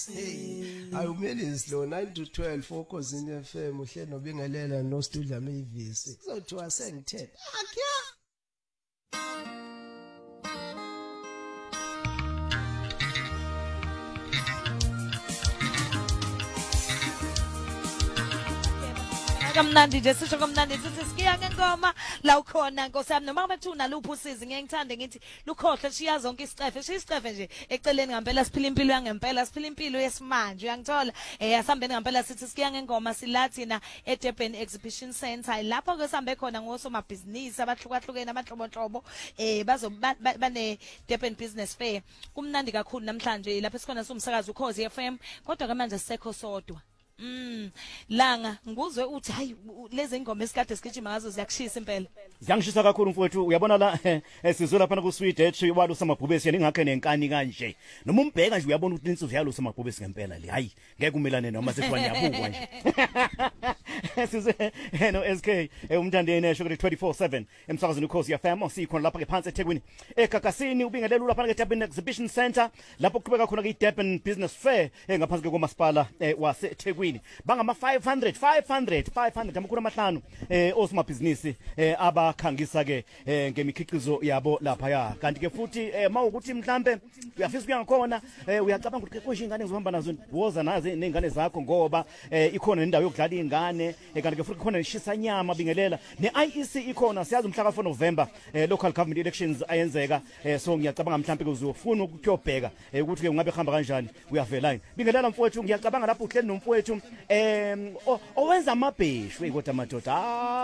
Ayumele islo 9 to 12 fokozini FM uhle nobingelela no Studla Mavis. Kuzothiwa sengithethe. Akya. Kamnandi nje sisho kamnandi sithi sikiya ngengoma la ukhona nkosami noma bethuna luphu usizi ngeke ngithande ngithi lukhohle shiya zonke isicefe shisicefe nje eceleni ngempela siphila impilo yangempela siphila impilo yesimanje uyangithola asambeni ngempela sithi sikiya ngengoma silathina eDurban Exhibition Center lapho ke sambe khona ngosomabhizinisi abahlukahlukene abanhlobonhlobo bane Durban Business Fair kumnandi kakhulu namhlanje lapho sikhona somsakazo Ukhozi FM kodwa ke manje sisekho sodwa langa nguzwe uthi hayi lezi ingoma esikade sigijima ngazo ziyakushisa impela ziyangishisa kakhulu mfowethu uyabona la sizwe lapha ku Swedish walo samabhubesi yani ngakhe nenkani kanje noma umbheka nje uyabona ukuthi insizwe yalo samabhubesi ngempela le hayi ngeke umelane noma sefani yabukwa nje sizwe no SK umntandeni esho ukuthi 24/7 emsakazweni Ukhozi FM sikhona lapha ke phansi eThekwini eGagasini ubingelela lapha ke Durban Exhibition Center lapho kuqhubeka khona ke Durban Business Fair ngaphansi komasipala waseThekwini bangama 500 amakhulu amahlanu osomabhizinisi abakhangisa ke ngemikhiqizo yabo lapha ya kanti ke futhi mawukuthi mhlambe uyafisa kuya ngakhona uyacabanga ukuthi konje ingane zohamba nazo woza nazo nezingane zakho ngoba ikhona indawo yokudlala izingane kanti ke futhi khona ishisa nyama bingelela neIEC ikhona siyazi umhla ka4 November local government elections ayenzeka so ngiyacabanga mhlambe uzofuna ukuyobheka ukuthi ke ungabe khamba kanjani uyavela bingelela mfowethu ngiyacabanga lapho uhleli nomfowethu owenza amabheshu kodwa madoda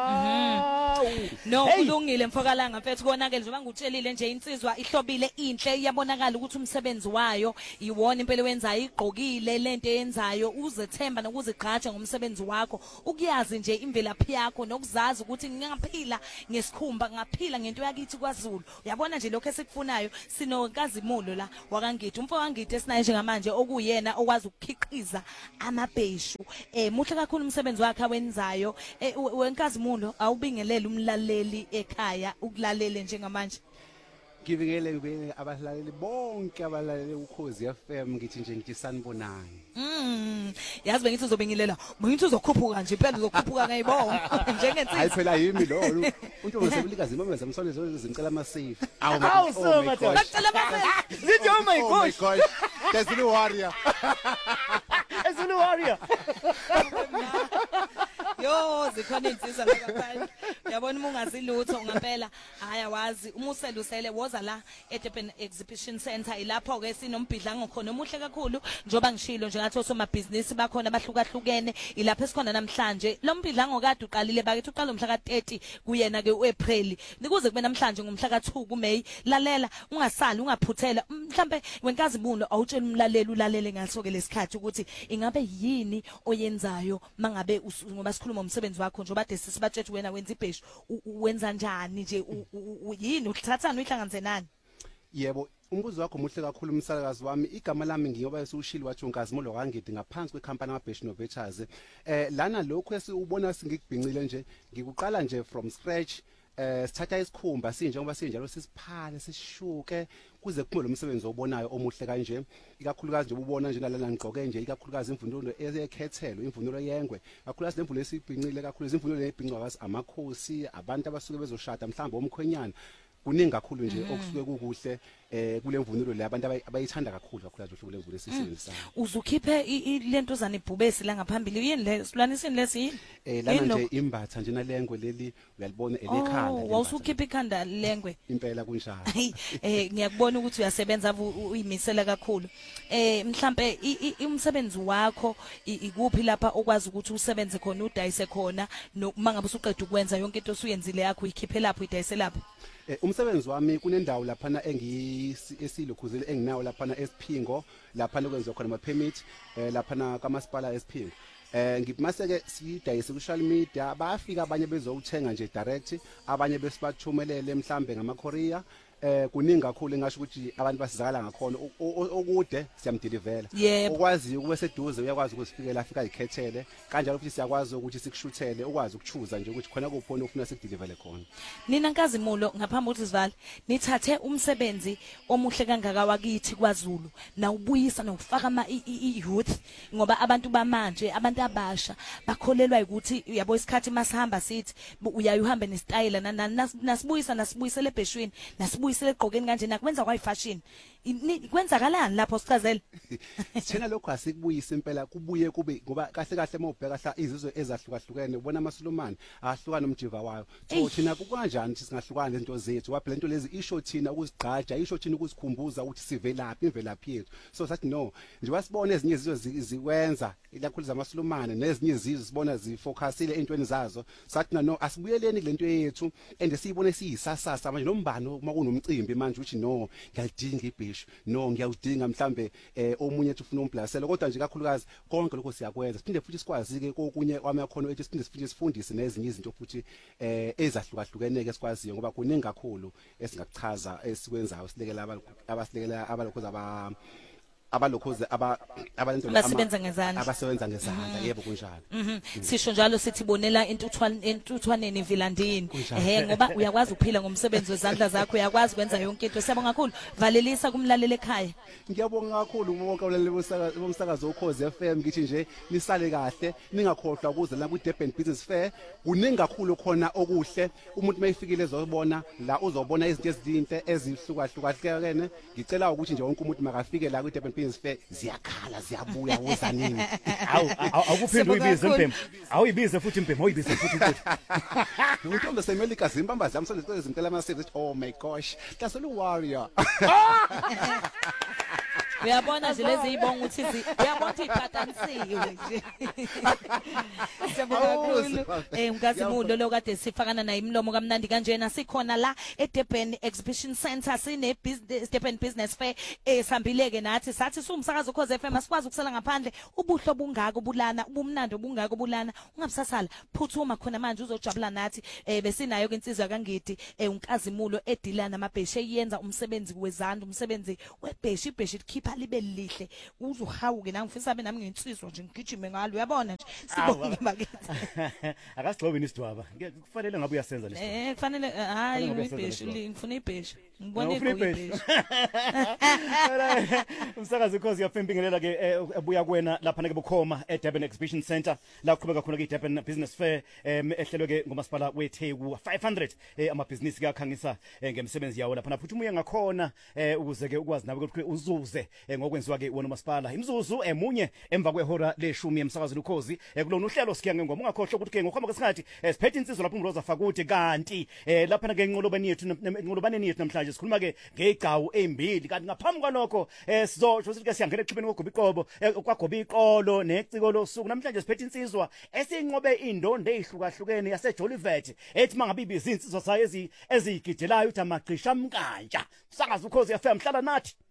no kulungile mfokalanga mfethu konake njengoba ngutshelile nje insizwa ihlobile inhle iyabonakala ukuthi umsebenzi wayo iwona impela wenzayo igqokile lento eyenzayo uzethemba nokuzigqaja ngomsebenzi wakho ukuyazi nje imvelaphi yakho nokuzazi ukuthi ngingaphila ngesikhumba ngaphila ngento yakithi kwaZulu uyabona nje lokho esikufunayo sinokazimulo la wakangithi umfo wangithi esinayo njengamanje okuyena okwazi ukukhiqiza amabheshu muhle kakhulu umsebenzi wakhe awenzayo wenkazimulo awubingelele umlaleli ekhaya ukulalele njengamanje ngibingelele abalaleli bonke abalaleli Ukhozi FM ngithi nje ngithi sanibonani yazi bengithi uzobingelela bengithi uzokhuphuka nje phela uzokhuphuka ngayibona njengensizwa hayi phela yimi lo umuntu ongazebulikazi mama zamsole zimcela amasafe awu so madoda bacela amasafe zithi oh my gosh there's no warrior Zulu warrior yo zikhona insizwa la kaphandle uyabona uma ungazilutho ngempela haya wazi umuselusele woza la eDurban Exhibition Center ilapho ke sinombhidlango khona omuhle kakhulu njoba ngishilo nje ngathi osomabhizinisi bakhona bahlukahlukene ilapho esikhona namhlanje lo mbhidlango kade uqalile bakithi uqala umhla ka30 kuyena ke uApril nikuze kube namhlanje ngomhla ka2 kuMay lalela ungasali ungaphuthela mhlambe wenkazibulo awutshela umlaleli ulalele ngaso ke lesikhathi ukuthi ingabe yini oyenzayo mangabe ngoba sikhuluma umsebenzi wakho nje bade sisibatshela wena wenza ibheshu wenza njani nje yini uthathana uyihlanganise nani yebo umbuzo wakho muhle kakhulu umsakazi wami igama lami ngiyoba esushili wathi unkazimulo wangithi ngaphansi kwekhampani amabheshu noVetchers lana lokho esibona singikubhincile nje ngikuqala nje from scratch sithatha isikhumba sinjengoba sinjalo sisiphale sishuke kuze kuphume lo msebenzi obonayo omuhle kanje ikakhulukazi nje ubona nje nalana ngigqoke nje ikakhulukazi imvunulo ekhethelo imvunulo yengwe kakhulukazi lemvunulo esibhincile kakhulu imvunulo lebhinqwa kwazi amakhosi abantu abasuke bezoshada mhlawumbe omkhwenyana kuningi kakhulu nje okusuke kukuhle kule mvunulo le abantu abayithanda kakhulu kakhulukazi kule mvunulo esisebenzisayo uzukhiphe lento zane ibhubesi la ngaphambili yini le silanisini lesi lana nje imbatha nje nalengwe leli uyalibona elekhanda wawusukhipha ikhanda lengwe impela kunjalo ngiyakubona ukuthi uyasebenza uyimisela kakhulu mhlambe umsebenzi wakho ikuphi lapha okwazi ukuthi usebenze khona udayise khona noma ngabe usuqeda ukwenza yonke into osuyenzile yakho uyikhiphe lapho idayise lapho umsebenzi wami kunendawo lapha esilokhuzele enginawo lapha eSphingo lapha lokwenziwa khona ama permit lapha kamasipala eSphingo ngimaseke sidayise ku social media bafika abanye bezowuthenga nje direct abanye besibathumelele mhlambe ngama courier kuningi kakhulu engasho ukuthi abantu basizakala ngakhona okude siyamdelivela Yebo. okwazi ukube seduze uyakwazi ukusifikela afika ikhethele kanjalo futhi siyakwazi ukuthi sikushuthele ukwazi ukuchuza nje ukuthi khona kuphona ufuna sikudelivele khona. Nina Nkazimulo ngaphambi ukuthi sivale nithathe umsebenzi omuhle kangaka wakithi kwaZulu na ubuyisa nokufaka ama youth ngoba abantu bamanje abantu abasha bakholelwa ukuthi uyabo isikhathi masihamba sithi uyaye uhambe nestyle nasibuyisele ebheshwini nasibuyisele egqokeni kanje nakwenza kwayifashion kwenzakalani lapho sichazele Thina lokho asikubuyisa impela kubuye kube ngoba kahle kahle mawubheka izizwe ezahlukahlukene ubona amaSulumane ahlukana umjiva wayo so thina kukanjani ukuthi singahlukana lezinto zethu waphela into lezi isho thina ukuzigqaja isho thina ukuzikhumbuza ukuthi sivelaphi imvelaphi yethu so sathi no nje wasibona ezinye izizwe zikwenza ilakhulu zamaSulumane nezinye izizwe sibona zifocusile entweni zazo sathi no asibuyeleni kulento yethu ende siyibone siyisasasa manje nombani uma kunomcimbi manje uthi no ngiyadinga ibhishu no ngiyawudinga mhlambe omunye ethi ufuna umblasela kodwa nje kakhulukazi konke lokho siyakwenza siphinde futhi sikwazi ke kokunye kwamakhono ethu siphinde futhi sifundise nezinye izinto futhi ezahlukahlukeneke sikwaziyo ngoba kuningi kakhulu esingakuchaza esikwenzayo silekela abasilekela abalokhoza abalokhoze abantu abasebenza ngezandla abasebenza ngezandla yebo kunjalo sisho njalo sithi bonela entuthwaneni Vilandini ngoba uyakwazi ukuphila ngomsebenzi wezandla zakho uyakwazi kwenza yonke into siyabonga kakhulu valelisa kumlaleli ekhaya ngiyabonga kakhulu bonke abalaleli bomsakazo Ukhozi FM ngithi nje nisale kahle ningakhohlwa ukuze la ku Durban Business Fair kuningi kakhulu khona okuhle umuntu mayifikile ezobona la uzobona izinto ezidinte ezihlukahlukene ngicela ukuthi nje wonke umuntu makafike la ku Durban Business Fair ziyakhala ziyabuya uzanini awukuphinde uyibize impembu awuyibize futhi impembu awuyibize futhi umuntu osemelika zimbamba zamsole izimpela ama-service oh my gosh that's a warrior uyabona nje lezi ibonga ukuthi uyabona ukuthi iphatanisiwe nje siyabonga kakhulu Nkazimulo lo kade sifakana naye imlomo kamnandi kanjena sikhona la eDurban Exhibition Center sine Durban Business Fair esambileke nathi sathi sumsakazo Ukhozi FM asikwazi ukusala ngaphandle ubuhlo bungaka ubulana ubumnandi obungaka ubulana ungabusasala phuthuma khona manje uzojabula nathi besinayo kwinsizwa kaNgidi uNkazimulo edilana amabheshe yenza umsebenzi wezandla umsebenzi webheshi ibheshi likhipha libe lihle uzuhawuke nangifisa abe nami ngensizwa nje ngigijime ngalo uyabona nje sibonge bakithi akasigcobeni isidwaba kufanele ngabe uyasenza lesidwaba kufanele hayi ibheshi ngifuna ibheshi ngibone ibheshi umsakazo Ukhozi FM bingelela ke abuya kwena lapha ke bukhoma eDurban Exhibition Center la kuqhubeka khona ke Durban Business Fair ehlelwe ke ngomasipala weTheku 500 amabhizinisi kakhangisa ngemisebenzi yawo lapha futhi umuye ngakhona ukuze ke ukwazi nawe ukuthi uzuze ngokwenziwa ke wona umasipala imzuzu emunye emva kwehora leshumi emsakazo Ukhozi kulona uhlelo sikiya ngengoma ungakhohlwa ukuthi ke ngokuhamba kwesikhathi siphethe insizwa lapha uMroza Fakude kanti lapha ke enqolobeni yethu namhlanje sikhuluma ke ngegcawu embili kanti ngaphambi kwalokho sizosho sithi ke siyangena exhibeni kwagoba iqolo neciko losuku namhlanje siphethe insizwa esinqobe indondo ezihlukahlukene yaseJolivet ethi mangabe ibizinsizwa sayo ezigidelayo uthi amaqhisha amkantsha msakazo Ukhozi FM hlala nathi